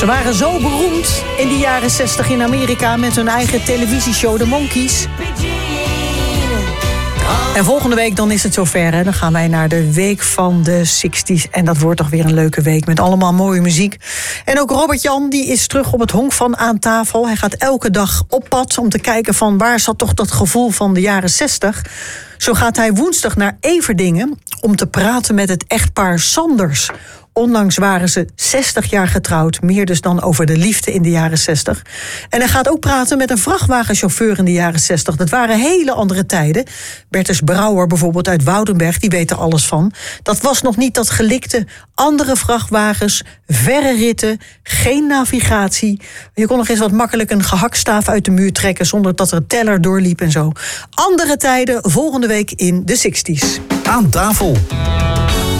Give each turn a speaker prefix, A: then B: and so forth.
A: Ze waren zo beroemd in de jaren 60 in Amerika met hun eigen televisieshow The Monkees. En volgende week dan is het zover. Hè? Dan gaan wij naar de week van de 60s. En dat wordt toch weer een leuke week met allemaal mooie muziek. En ook Robert-Jan die is terug op het honk van Aan Tafel. Hij gaat elke dag op pad om te kijken van waar zat toch dat gevoel van de jaren 60. Zo gaat hij woensdag naar Everdingen om te praten met het echtpaar Sanders. Onlangs waren ze 60 jaar getrouwd, meer dus dan over de liefde in de jaren 60. En hij gaat ook praten met een vrachtwagenchauffeur in de jaren 60. Dat waren hele andere tijden. Bertus Brouwer bijvoorbeeld uit Woudenberg, die weet er alles van. Dat was nog niet dat gelikte, andere vrachtwagens, verre ritten, geen navigatie. Je kon nog eens wat makkelijk een gehaktstaaf uit de muur trekken zonder dat er een teller doorliep en zo. Andere tijden, volgende week in de 60s.
B: Aan tafel.